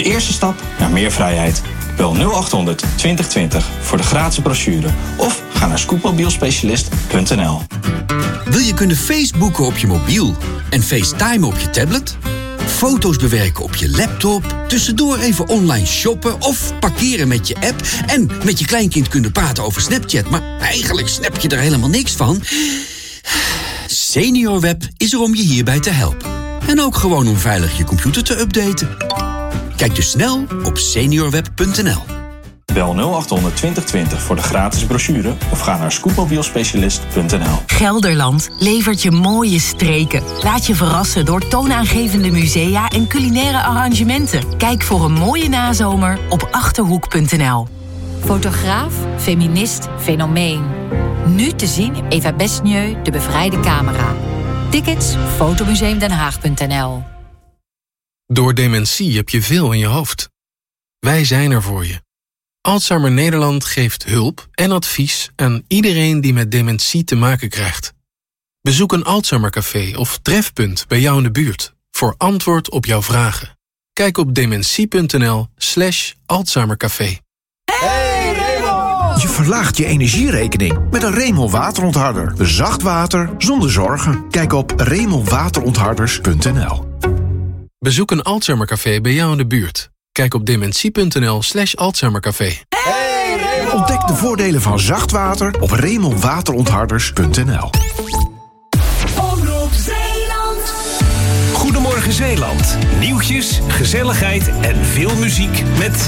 eerste stap naar meer vrijheid. Bel 0800 2020 voor de gratis brochure. Of ga naar scootmobielspecialist.nl. Wil je kunnen Facebooken op je mobiel en FaceTime op je tablet? Foto's bewerken op je laptop, tussendoor even online shoppen of parkeren met je app en met je kleinkind kunnen praten over Snapchat, maar eigenlijk snap je er helemaal niks van? SeniorWeb is er om je hierbij te helpen. En ook gewoon om veilig je computer te updaten. Kijk dus snel op seniorweb.nl. Bel 0800 2020 voor de gratis brochure of ga naar scootmobielspecialist.nl. Gelderland levert je mooie streken. Laat je verrassen door toonaangevende musea en culinaire arrangementen. Kijk voor een mooie nazomer op Achterhoek.nl. Fotograaf, feminist, fenomeen. Nu te zien in Eva Besnieu, De Bevrijde Camera. Tickets, fotomuseumdenhaag.nl. Door dementie heb je veel in je hoofd. Wij zijn er voor je. Alzheimer Nederland geeft hulp en advies aan iedereen die met dementie te maken krijgt. Bezoek een Alzheimercafé of trefpunt bij jou in de buurt voor antwoord op jouw vragen. Kijk op dementie.nl/Alzheimercafé. Je verlaagt je energierekening met een Remel waterontharder. Zacht water zonder zorgen. Kijk op remelwaterontharders.nl. Bezoek een Alzheimercafé bij jou in de buurt. Kijk op dementie.nl/Alzheimercafé. Ontdek de voordelen van zacht water op remelwaterontharders.nl. Omroep Zeeland. Goedemorgen Zeeland. Nieuwtjes, gezelligheid en veel muziek met